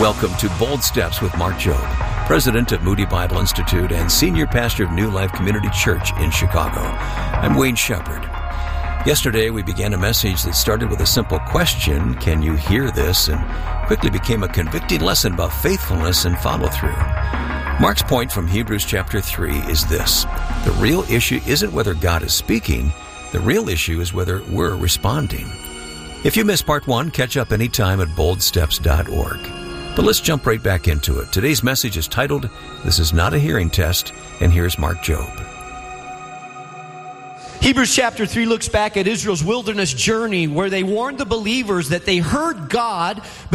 Welcome to Bold Steps with Mark Jobe, President of Moody Bible Institute and Senior Pastor of New Life Community Church in Chicago. I'm Wayne Shepherd. Yesterday, we began a message that started with a simple question, can you hear this? And quickly became a convicting lesson about faithfulness and follow-through. Mark's point from Hebrews chapter 3 is this. The real issue isn't whether God is speaking. The real issue is whether we're responding. If you missed part 1, catch up anytime at boldsteps.org. But let's jump right back into it. Today's message is titled, This is Not a Hearing Test, and here's Mark Jobe. Hebrews chapter 3 looks back at Israel's wilderness journey where they warned the believers that they heard God,